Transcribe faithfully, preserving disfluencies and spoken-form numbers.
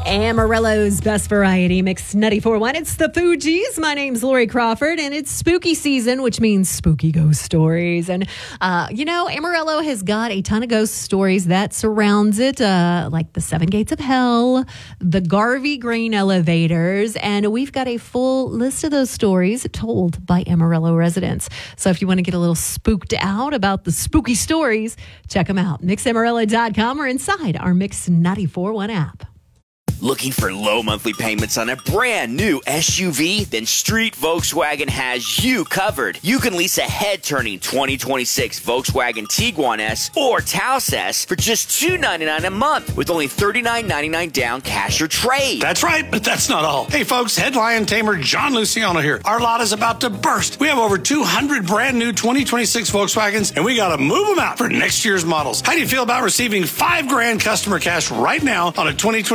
Amarillo's best variety mix nutty four one. It's the Fugees. My name's Lori Crawford, and it's spooky season, which means spooky ghost stories. And, uh, you know, Amarillo has got a ton of ghost stories that surrounds it, uh, like the Seven Gates of Hell, the Garvey grain elevators, and we've got a full list of those stories told by Amarillo residents. So if you want to get a little spooked out about the spooky stories, check them out. mix amarillo dot com or inside our Mix ninety-four point one app. Looking for low monthly payments on a brand new S U V? Then Street Volkswagen has you covered. You can lease a head-turning twenty twenty-six Volkswagen Tiguan S or Taos S for just two hundred ninety-nine dollars a month with only thirty-nine ninety-nine down cash or trade. That's right, but that's not all. Hey folks, Headline Tamer John Luciano here. Our lot is about to burst. We have over two hundred brand new twenty twenty-six Volkswagens, and we got to move them out for next year's models. How do you feel about receiving five grand customer cash right now on a twenty twenty-six